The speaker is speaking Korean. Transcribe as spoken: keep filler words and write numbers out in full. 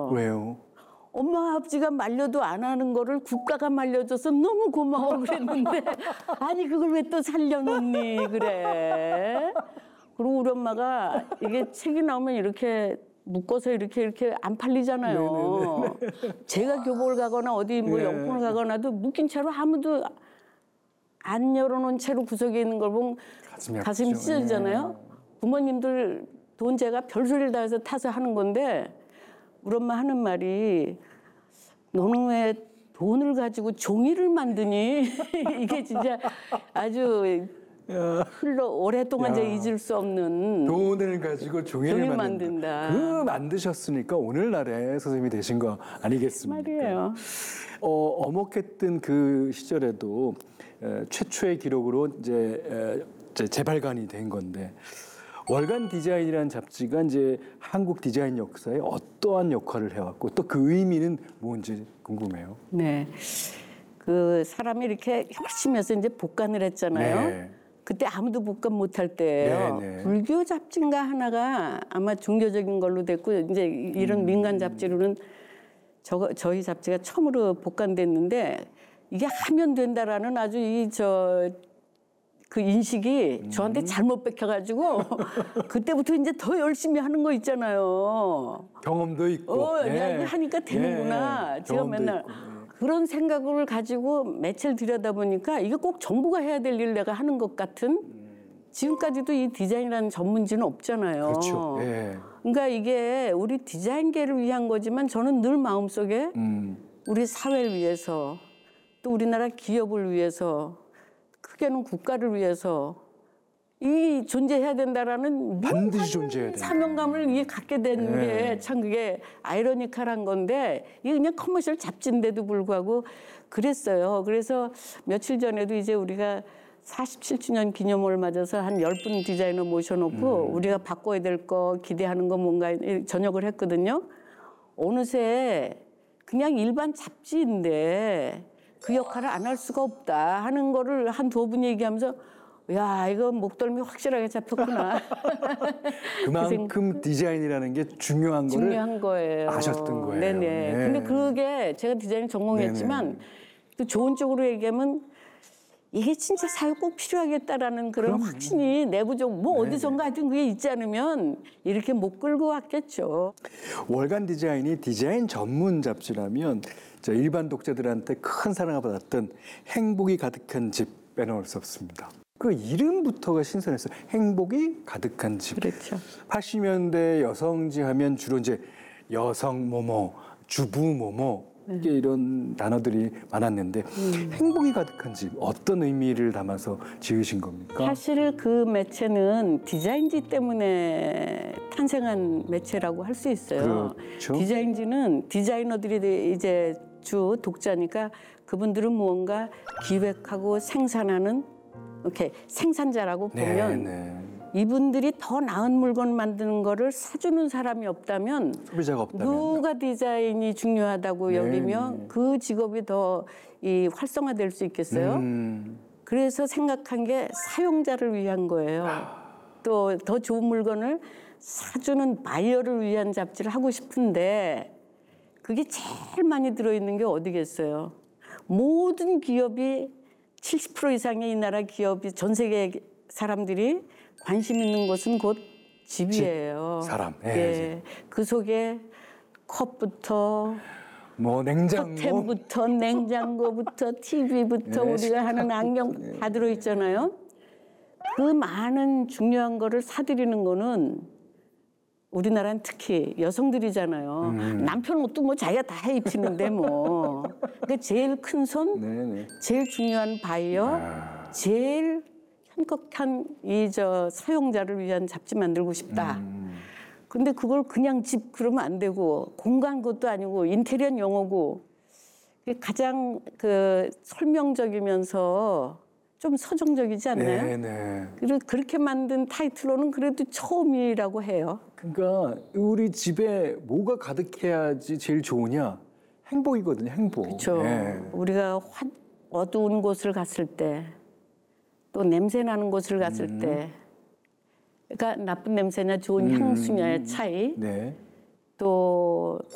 왜요? 엄마 아버지가 말려도 안 하는 거를 국가가 말려줘서 너무 고마워 그랬는데 아니 그걸 왜 또 살려놓니 그래. 그리고 우리 엄마가 이게 책이 나오면 이렇게 묶어서 이렇게 이렇게 안 팔리잖아요. 네네네. 제가 교복을 가거나 어디 뭐 네. 영품을 가거나도 묶인 채로 아무도 안 열어놓은 채로 구석에 있는 걸 보면 가슴이, 가슴이 찢어지잖아요. 네. 부모님들 돈 제가 별소리를 다 해서 타서 하는 건데 우리 엄마 하는 말이 너는 왜 돈을 가지고 종이를 만드니? 이게 진짜 아주 흘러 오랫동안 제가 잊을 수 없는 돈을 가지고 종이를 종이 만든다. 만든다. 그 만드셨으니까 오늘날의 선생님이 되신 거 아니겠습니까? 말이에요. 어, 어목했던 그 시절에도 에, 최초의 기록으로 이제, 에, 이제 재발간이 된 건데 월간 디자인이라는 잡지가 이제 한국 디자인 역사에 어떠한 역할을 해왔고 또 그 의미는 뭔지 궁금해요. 네, 그 사람이 이렇게 열심히 해서 이제 복간을 했잖아요. 네. 그때 아무도 복간 못할 때예요. 네, 네. 불교 잡지인가 하나가 아마 종교적인 걸로 됐고 이제 이런 음. 민간 잡지로는 저 저희 잡지가 처음으로 복간됐는데 이게 하면 된다라는 아주 이 저 그 인식이 음. 저한테 잘못 뺏겨가지고 그때부터 이제 더 열심히 하는 거 있잖아요. 경험도 있고. 어, 예. 하니까 되는구나. 예. 제가 맨날 있고. 그런 생각을 가지고 매체를 들여다보니까 이게 꼭 정부가 해야 될 일을 내가 하는 것 같은 지금까지도 이 디자인이라는 전문지는 없잖아요. 그렇죠. 예. 그러니까 이게 우리 디자인계를 위한 거지만 저는 늘 마음속에 음. 우리 사회를 위해서 또 우리나라 기업을 위해서 크게는 국가를 위해서 이 존재해야 된다라는 반드시 존재해야 된다. 사명감을 이게 갖게 된 네. 게 참 그게 아이러니컬한 건데 이게 그냥 커머셜 잡지인데도 불구하고 그랬어요. 그래서 며칠 전에도 이제 우리가 사십칠 주년 기념을 맞아서 한 열 분 디자이너 모셔놓고 음. 우리가 바꿔야 될 거 기대하는 거 뭔가 저녁을 했거든요. 어느새 그냥 일반 잡지인데 그 역할을 안 할 수가 없다 하는 거를 한 두 분 얘기하면서 야 이거 목덜미 확실하게 잡혔구나. 그만큼 디자인이라는 게 중요한 거를 중요한 거예요. 아셨던 거예요. 네네. 네. 근데 그게 제가 디자인 전공했지만 네네. 또 좋은 쪽으로 얘기하면 이게 진짜 사회 꼭 필요하겠다라는 그런 그럼. 확신이 내부적 뭐 네네. 어디선가 하여튼 그게 있지 않으면 이렇게 못 끌고 왔겠죠. 월간 디자인이 디자인 전문 잡지라면 저 일반 독자들한테 큰 사랑을 받았던 행복이 가득한 집 빼놓을 수 없습니다. 그 이름부터가 신선했어요. 행복이 가득한 집. 그렇죠. 팔십 년대 여성지 하면 주로 이제 여성 뭐뭐, 주부 뭐뭐 네. 이런 단어들이 많았는데 음. 행복이 가득한 집 어떤 의미를 담아서 지으신 겁니까? 사실 그 매체는 디자인지 때문에 탄생한 매체라고 할 수 있어요. 그렇죠. 디자인지는 디자이너들이 이제 주 독자니까 그분들은 무언가 기획하고 생산하는 이렇게 생산자라고 보면 네, 네. 이분들이 더 나은 물건 만드는 거를 사주는 사람이 없다면 소비자가 없다면 누가 디자인이 중요하다고 네, 여기며 네. 그 직업이 더 이 활성화될 수 있겠어요? 음. 그래서 생각한 게 사용자를 위한 거예요. 또 더 좋은 물건을 사주는 바이어를 위한 잡지를 하고 싶은데 그게 제일 많이 들어있는 게 어디겠어요? 모든 기업이 칠십 퍼센트 이상의 이 나라 기업이 전 세계 사람들이 관심 있는 것은 곧 집이에요. 집, 사람. 예. 예. 그 속에 컵부터 뭐 냉장고, 커튼부터 냉장고부터 티비부터 예. 우리가 하는 안경 다 들어 있잖아요. 그 많은 중요한 거를 사들이는 거는 우리나라는 특히 여성들이잖아요. 음. 남편 옷도 뭐 자기가 다 해 입히는데 뭐. 그러니까 제일 큰 손, 네네. 제일 중요한 바이어, 아. 제일 현격한 이 저 사용자를 위한 잡지 만들고 싶다. 음. 근데 그걸 그냥 집 그러면 안 되고 공간 것도 아니고 인테리어 용어고 가장 그 설명적이면서 좀 서정적이지 않나요? 네네. 그리고 그렇게 만든 타이틀로는 그래도 처음이라고 해요. 그러니까 우리 집에 뭐가 가득해야지 제일 좋으냐? 행복이거든요. 행복. 그렇죠. 네. 우리가 화, 어두운 곳을 갔을 때, 또 냄새 나는 곳을 갔을 음. 때, 그러니까 나쁜 냄새냐 좋은 음. 향수냐의 차이, 네. 또